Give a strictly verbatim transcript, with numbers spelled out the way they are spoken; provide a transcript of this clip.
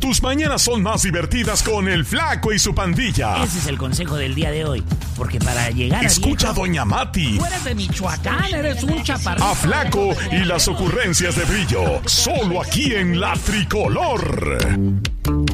tus mañanas son más divertidas con el Flaco y su pandilla. Ese es el consejo del día de hoy. Porque para llegar a Escucha viejo, a Doña Mati. tú eres de Michoacán, eres un chaparrito. A Flaco y las ocurrencias de Brillo. Solo aquí en La Tricolor.